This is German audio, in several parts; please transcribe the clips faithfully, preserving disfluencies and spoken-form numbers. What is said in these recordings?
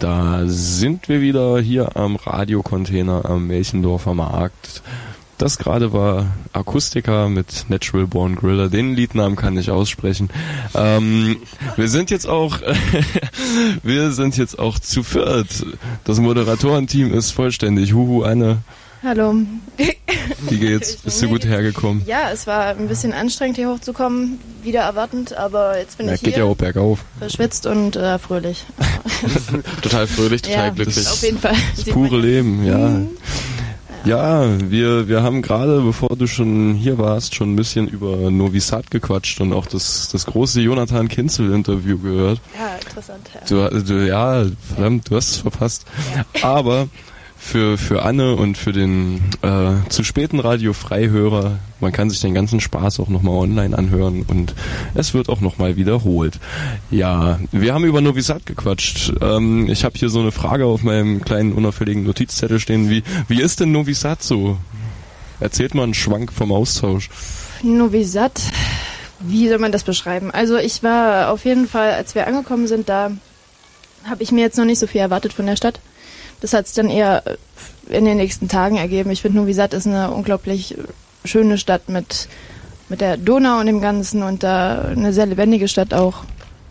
Da sind wir wieder hier am Radiocontainer am Melchendorfer Markt. Das gerade war Akustika mit Natural Born Griller. Den Liednamen kann ich aussprechen. Ähm, wir sind jetzt auch, wir sind jetzt auch zu viert. Das Moderatorenteam ist vollständig. Huhu, Anne. Hallo. Wie geht's? Bist du gut hergekommen? Ja, es war ein bisschen anstrengend, hier hochzukommen, wieder erwartend, aber jetzt bin ja, ich hier. Geht ja auch bergauf. Verschwitzt und äh, fröhlich. Total fröhlich, total ja, glücklich. Auf jeden Fall. Das pure Leben, ja. Mhm. Ja, wir wir haben gerade, bevor du schon hier warst, schon ein bisschen über Novi Sad gequatscht und auch das das große Jonathan Kinzel-Interview gehört. Ja, interessant. Ja, du, du, ja verdammt, du hast es verpasst. Aber für für Anne und für den äh, zu späten Radio-Freihörer, man kann sich den ganzen Spaß auch nochmal online anhören und es wird auch nochmal wiederholt. Ja, wir haben über Novi Sad gequatscht. Ähm, ich habe hier so eine Frage auf meinem kleinen unauffälligen Notizzettel stehen. Wie wie ist denn Novi Sad so? Erzählt mal einen Schwank vom Austausch. Novi Sad, wie soll man das beschreiben? Also ich war auf jeden Fall, als wir angekommen sind, da habe ich mir jetzt noch nicht so viel erwartet von der Stadt. Das hat sich dann eher in den nächsten Tagen ergeben. Ich finde, Novi Sad ist eine unglaublich schöne Stadt mit, mit der Donau und dem Ganzen und da eine sehr lebendige Stadt auch.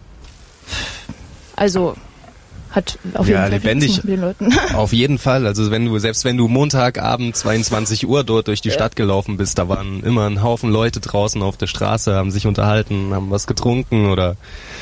Also hat auf jeden ja, Fall lebendig mit den Leuten. Auf jeden Fall. Also wenn du selbst wenn du Montagabend zweiundzwanzig Uhr dort durch die ja. Stadt gelaufen bist, da waren immer ein Haufen Leute draußen auf der Straße, haben sich unterhalten, haben was getrunken oder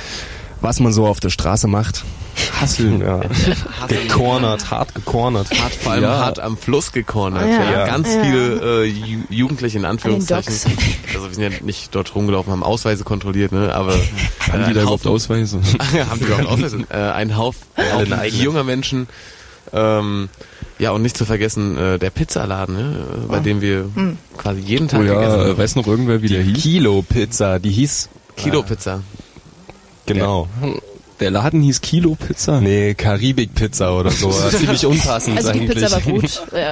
was man so auf der Straße macht. Hasseln, ja. Gecornert, hart gecornert. Hart, vor allem ja. hart am Fluss gecornert. Ja. Ja. Ganz ja. viele äh, Ju- Jugendliche in Anführungszeichen. Also wir sind ja nicht dort rumgelaufen, haben Ausweise kontrolliert, ne? Aber äh, haben die da überhaupt Ausweise? haben die überhaupt Ausweise? Äh, ein Haufen äh, junger Menschen. Ähm, ja, und nicht zu vergessen, äh, der Pizzaladen, ne? bei oh. dem wir hm. quasi jeden Tag oh, ja, gegessen haben. Weiß noch irgendwer, wie der hieß? Kilo-Pizza, die hieß... Kilo-Pizza. Genau. Der, der Laden hieß Kilo-Pizza? Nee, Karibik-Pizza oder so. Ziemlich unpassend also die eigentlich. Pizza war gut. Ja.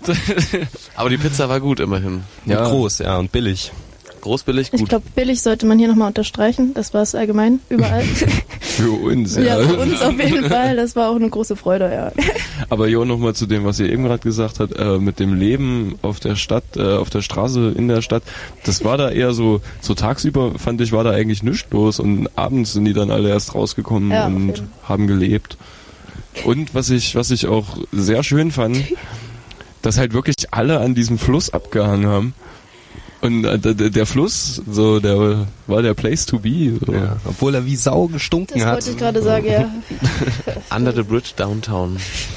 Aber die Pizza war gut immerhin. Ja. Und groß, ja, und billig. Groß, billig, gut. Ich glaube, billig sollte man hier nochmal unterstreichen. Das war es allgemein, überall. Für uns, ja. Ja, für uns auf jeden Fall. Das war auch eine große Freude, ja. Aber Jo, nochmal zu dem, was ihr eben gerade gesagt habt, äh, mit dem Leben auf der Stadt, äh, auf der Straße in der Stadt. Das war da eher so, so tagsüber fand ich, war da eigentlich nichts los und abends sind die dann alle erst rausgekommen ja, und okay. haben gelebt. Und was ich, was ich auch sehr schön fand, dass halt wirklich alle an diesem Fluss abgehangen haben. Und äh, der, der Fluss, so, der war der Place to be. So. Ja, obwohl er wie Sau gestunken das hat. Das wollte ich gerade sagen, ja. Under the Bridge Downtown.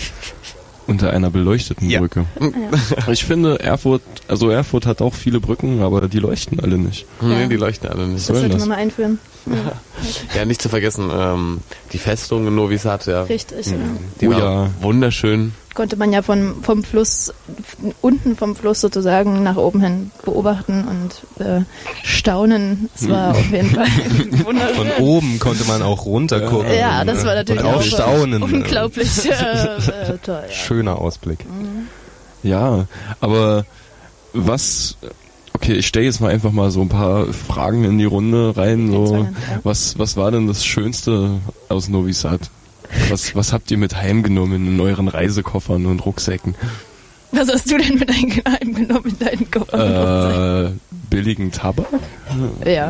Unter einer beleuchteten ja. Brücke. Ja. Ich finde, Erfurt, also Erfurt hat auch viele Brücken, aber die leuchten alle nicht. Ja. Nee, die leuchten alle nicht. Das sollte man mal einführen. Ja, ja nicht zu vergessen, ähm, die Festung in Novi Sad, ja. Richtig, mhm. ja. Die oh, war ja. wunderschön. Konnte man ja von, vom Fluss, unten vom Fluss sozusagen nach oben hin beobachten und äh, staunen. Es war auf jeden Fall wunderschön. Von oben konnte man auch runter gucken. Ja, das war natürlich und auch auch staunen. Unglaublich äh, äh, toll. Ja. Schöner Ausblick. Mhm. Ja, aber was... Okay, ich stelle jetzt mal einfach mal so ein paar Fragen in die Runde rein. So, was, was war denn das Schönste aus Novi Sad? Was, was habt ihr mit heimgenommen in euren Reisekoffern und Rucksäcken? Was hast du denn mit heimgenommen in deinen Koffern und Rucksäcken? Äh, billigen Tabak? Ja.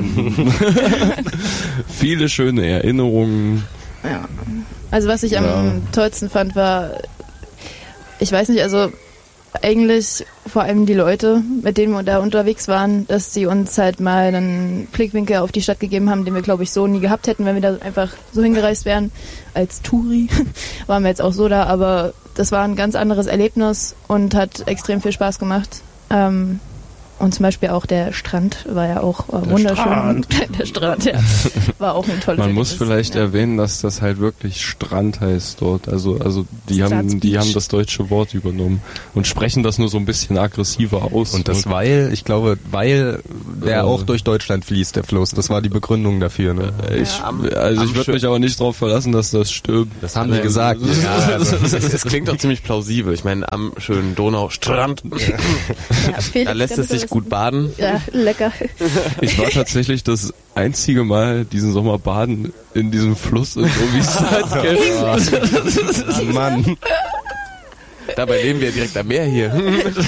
Viele schöne Erinnerungen. Ja. Also was ich ja. am tollsten fand, war, ich weiß nicht, also eigentlich vor allem die Leute, mit denen wir da unterwegs waren, dass sie uns halt mal einen Blickwinkel auf die Stadt gegeben haben, den wir, glaube ich, so nie gehabt hätten, wenn wir da einfach so hingereist wären. Als Touri waren wir jetzt auch so da, aber das war ein ganz anderes Erlebnis und hat extrem viel Spaß gemacht. Ähm, Und zum Beispiel auch der Strand war ja auch äh, wunderschön. Strand. Der Strand, ja. War auch ein tolles Man muss Erlebnis. vielleicht ja. erwähnen, dass das halt wirklich Strand heißt dort. Also, also die haben, die haben das deutsche Wort übernommen und sprechen das nur so ein bisschen aggressiver aus. Und das weil, ich glaube, weil der äh, auch durch Deutschland fließt, der Fluss. Das war die Begründung dafür. Ne? Ich, ja, am, also ich würde mich aber nicht darauf verlassen, dass das stimmt. Das haben die gesagt. Ja, also, es, es klingt auch ziemlich plausibel. Ich meine, am schönen Donaustrand, Ja, da lässt es sich sich gut baden. Ja, lecker. Ich war tatsächlich das einzige Mal diesen Sommer baden in diesem Fluss und so wie es halt geht. Mann. Dabei leben wir direkt am Meer hier.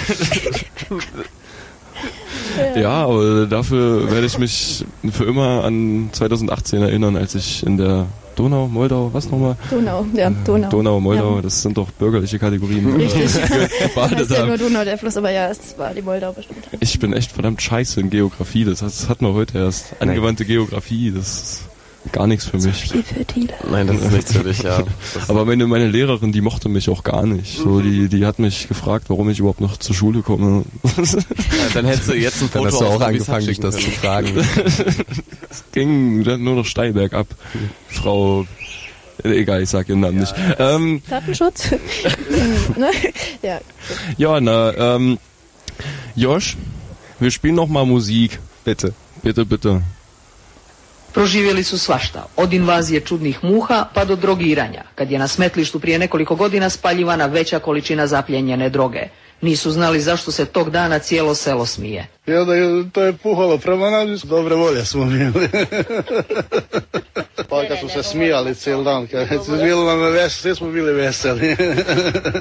Ja, aber dafür werde ich mich für immer an zweitausendachtzehn erinnern, als ich in der Donau, Moldau, was nochmal? Donau, ja, Donau. Donau, Moldau, ja. Das sind doch bürgerliche Kategorien. Richtig. Gebadet das ist ja haben. nur Donau, der Fluss, aber ja, es war die Moldau bestimmt. Ich bin echt verdammt scheiße in Geografie, das, das hat man heute erst. Angewandte Geografie, das ist gar nichts für mich. Viel für Thiele. Nein, das ist nichts für dich, ja. Aber meine, meine Lehrerin, die mochte mich auch gar nicht. So, die, die hat mich gefragt, warum ich überhaupt noch zur Schule komme. Ja, dann hättest du jetzt ein Foto Dann hast du auch auf angefangen, dich das zu fragen. Es ging dann nur noch steil bergab. Frau, egal, ich sag ihren Namen ja, nicht. Ähm, Datenschutz? ja. Ja, na, ähm, Josh, wir spielen noch mal Musik. Bitte. Bitte, bitte. Proživjeli su svašta, od invazije čudnih muha pa do drogiranja, kad je na smetlištu prije nekoliko godina spaljivana veća količina zapljenjene droge. Nisu znali zašto se tog dana cijelo selo smije. I onda je, to je puhalo prema nas, dobre volje smo bili. Pa kad su se smijali cijel dan, kad je bilo nam veseli, svi smo bili veseli.